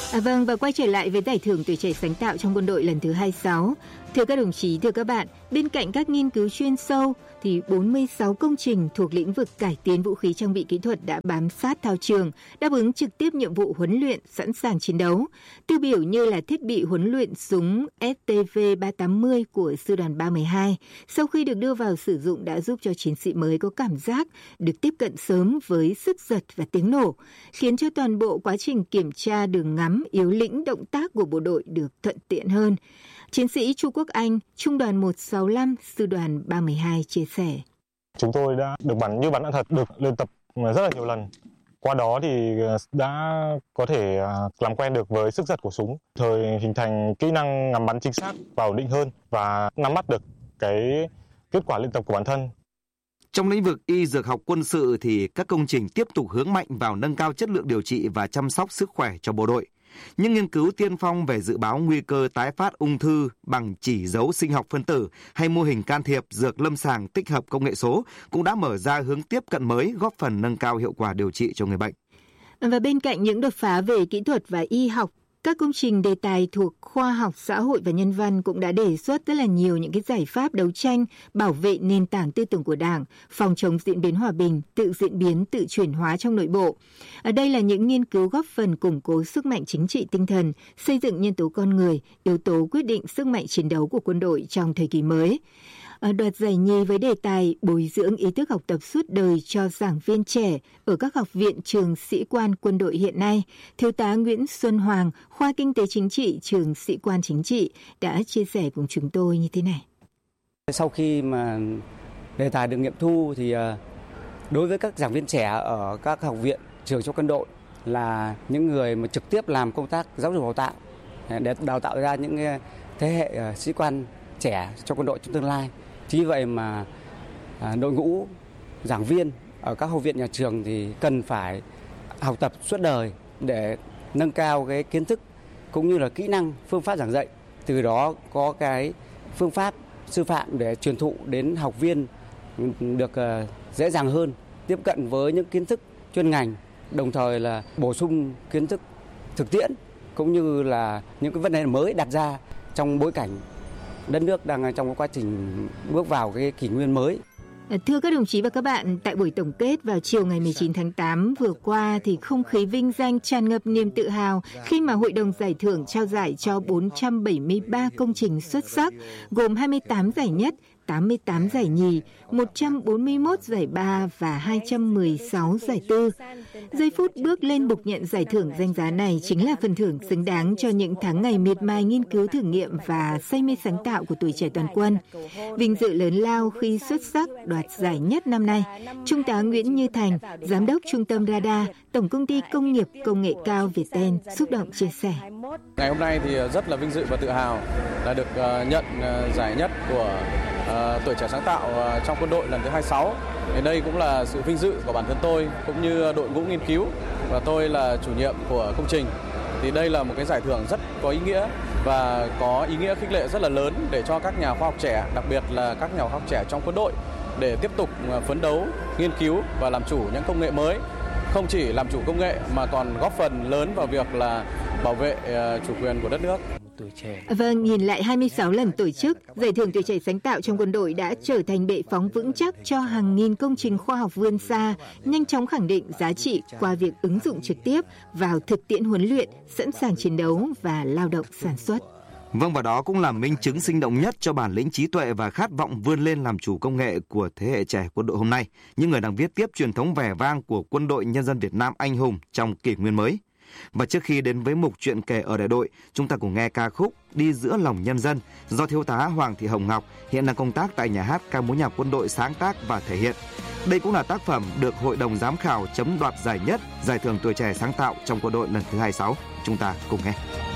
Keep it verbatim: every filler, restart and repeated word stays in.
À, vâng, và quay trở lại với giải thưởng tuổi trẻ sáng tạo trong quân đội lần thứ hai mươi sáu. Thưa các đồng chí, thưa các bạn, bên cạnh các nghiên cứu chuyên sâu thì bốn mươi sáu công trình thuộc lĩnh vực cải tiến vũ khí trang bị kỹ thuật đã bám sát thao trường, đáp ứng trực tiếp nhiệm vụ huấn luyện, sẵn sàng chiến đấu. Tiêu biểu như là thiết bị huấn luyện súng S T V ba tám mươi của sư đoàn ba một hai, sau khi được đưa vào sử dụng đã giúp cho chiến sĩ mới có cảm giác được tiếp cận sớm với sức giật và tiếng nổ, khiến cho toàn bộ quá trình kiểm tra đường ngắm, yếu lĩnh, động tác của bộ đội được thuận tiện hơn. Chiến sĩ Chu Quốc Anh, Trung đoàn một sáu lăm, Sư đoàn ba một hai chia sẻ. Chúng tôi đã được bắn như bắn đạn thật, được luyện tập rất là nhiều lần. Qua đó thì đã có thể làm quen được với sức giật của súng, thời hình thành kỹ năng ngắm bắn chính xác và ổn định hơn và nắm bắt được cái kết quả luyện tập của bản thân. Trong lĩnh vực y dược học quân sự thì các công trình tiếp tục hướng mạnh vào nâng cao chất lượng điều trị và chăm sóc sức khỏe cho bộ đội. Những nghiên cứu tiên phong về dự báo nguy cơ tái phát ung thư bằng chỉ dấu sinh học phân tử hay mô hình can thiệp dược lâm sàng tích hợp công nghệ số cũng đã mở ra hướng tiếp cận mới, góp phần nâng cao hiệu quả điều trị cho người bệnh. Và bên cạnh những đột phá về kỹ thuật và y học, các công trình đề tài thuộc khoa học xã hội và nhân văn cũng đã đề xuất rất là nhiều những cái giải pháp đấu tranh, bảo vệ nền tảng tư tưởng của Đảng, phòng chống diễn biến hòa bình, tự diễn biến, tự chuyển hóa trong nội bộ. Ở đây là những nghiên cứu góp phần củng cố sức mạnh chính trị tinh thần, xây dựng nhân tố con người, yếu tố quyết định sức mạnh chiến đấu của quân đội trong thời kỳ mới. Đoạt giải nhì với đề tài bồi dưỡng ý thức học tập suốt đời cho giảng viên trẻ ở các học viện trường sĩ quan quân đội hiện nay, Thiếu tá Nguyễn Xuân Hoàng, khoa Kinh tế Chính trị, trường sĩ quan chính trị đã chia sẻ cùng chúng tôi như thế này. Sau khi mà đề tài được nghiệm thu thì đối với các giảng viên trẻ ở các học viện trường trong quân đội là những người mà trực tiếp làm công tác giáo dục đào tạo để đào tạo ra những thế hệ sĩ quan trẻ trong quân đội trong tương lai. Chính vì vậy mà đội ngũ giảng viên ở các học viện nhà trường thì cần phải học tập suốt đời để nâng cao cái kiến thức cũng như là kỹ năng, phương pháp giảng dạy. Từ đó có cái phương pháp sư phạm để truyền thụ đến học viên được dễ dàng hơn, tiếp cận với những kiến thức chuyên ngành, đồng thời là bổ sung kiến thức thực tiễn cũng như là những cái vấn đề mới đặt ra trong bối cảnh đất nước đang trong quá trình bước vào cái kỷ nguyên mới. Thưa các đồng chí và các bạn, tại buổi tổng kết vào chiều ngày mười chín tháng tám vừa qua thì không khí vinh danh tràn ngập niềm tự hào khi mà Hội đồng giải thưởng trao giải cho bốn trăm bảy mươi ba công trình xuất sắc, gồm hai mươi tám giải nhất, tám mươi tám giải nhì, một trăm bốn mươi mốt giải ba và hai trăm mười sáu giải tư. Giây phút bước lên bục nhận giải thưởng danh giá này chính là phần thưởng xứng đáng cho những tháng ngày miệt mài nghiên cứu thử nghiệm và say mê sáng tạo của tuổi trẻ toàn quân. Vinh dự lớn lao khi xuất sắc đoạt giải nhất năm nay, Trung tá Nguyễn Như Thành, Giám đốc Trung tâm Radar, Tổng công ty Công nghiệp Công nghệ cao Viettel xúc động chia sẻ. Ngày hôm nay thì rất là vinh dự và tự hào là được nhận giải nhất của Uh, tuổi trẻ sáng tạo uh, trong quân đội lần thứ hai mươi sáu. Thì đây cũng là sự vinh dự của bản thân tôi cũng như đội ngũ nghiên cứu và tôi là chủ nhiệm của công trình. Thì đây là một cái giải thưởng rất có ý nghĩa và có ý nghĩa khích lệ rất là lớn để cho các nhà khoa học trẻ, đặc biệt là các nhà khoa học trẻ trong quân đội để tiếp tục uh, phấn đấu, nghiên cứu và làm chủ những công nghệ mới. Không chỉ làm chủ công nghệ mà còn góp phần lớn vào việc là bảo vệ uh, chủ quyền của đất nước. Vâng, nhìn lại hai mươi sáu lần tổ chức, Giải thưởng Tuổi trẻ sáng tạo trong quân đội đã trở thành bệ phóng vững chắc cho hàng nghìn công trình khoa học vươn xa, nhanh chóng khẳng định giá trị qua việc ứng dụng trực tiếp vào thực tiễn huấn luyện, sẵn sàng chiến đấu và lao động sản xuất. Vâng, và đó cũng là minh chứng sinh động nhất cho bản lĩnh trí tuệ và khát vọng vươn lên làm chủ công nghệ của thế hệ trẻ quân đội hôm nay, những người đang viết tiếp truyền thống vẻ vang của quân đội nhân dân Việt Nam anh hùng trong kỷ nguyên mới. Và trước khi đến với mục chuyện kể ở đại đội, chúng ta cùng nghe ca khúc Đi giữa lòng nhân dân do thiếu tá Hoàng Thị Hồng Ngọc, hiện đang công tác tại nhà hát ca mối nhạc quân đội sáng tác và thể hiện. Đây cũng là tác phẩm được Hội đồng giám khảo chấm đoạt giải nhất Giải thưởng Tuổi trẻ sáng tạo trong quân đội lần thứ hai mươi sáu. Chúng ta cùng nghe.